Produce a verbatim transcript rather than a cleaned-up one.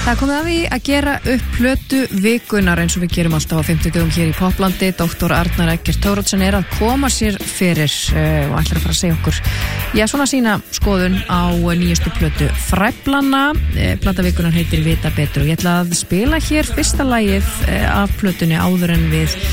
Það komið að því að gera upp plötu vikunar eins og við gerum alltaf á fimmtudögum hér í Poplandi. Doktor Arnar Eggert Thoroddsen er að koma sér fyrir uh, og ætlar að fara að segja okkur já, svona sína skoðun á nýjustu plötu Fræflana. Uh, plata vikunar heitir Vita betur og ég ætla að spila hér fyrsta lagið uh, af plötunni áður en við